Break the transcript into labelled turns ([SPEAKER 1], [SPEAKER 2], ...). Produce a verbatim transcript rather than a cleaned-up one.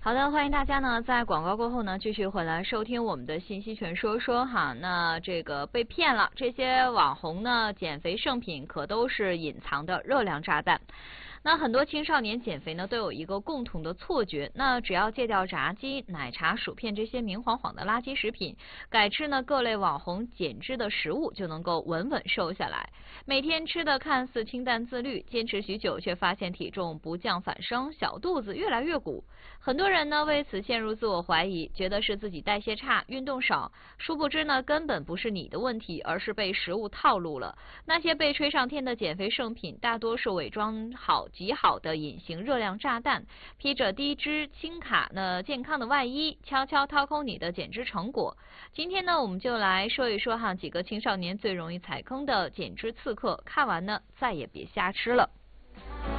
[SPEAKER 1] 好的，欢迎大家呢在广告过后呢继续回来收听我们的信息全说说哈。那这个被骗了，这些网红呢减肥圣品可都是隐藏的热量炸弹。那很多青少年减肥呢都有一个共同的错觉，那只要戒掉炸鸡、奶茶、薯片这些明晃晃的垃圾食品，改吃呢各类网红减脂的食物，就能够稳稳瘦下来。每天吃的看似清淡自律，坚持许久却发现体重不降反升，小肚子越来越鼓。很多人呢为此陷入自我怀疑，觉得是自己代谢差、运动少，殊不知呢根本不是你的问题，而是被食物套路了。那些被吹上天的减肥圣品，大多是伪装好极好的隐形热量炸弹，披着低脂轻卡呢健康的外衣，悄悄掏空你的减脂成果。今天呢我们就来说一说哈几个青少年最容易踩坑的减脂刺客，看完呢再也别瞎吃了。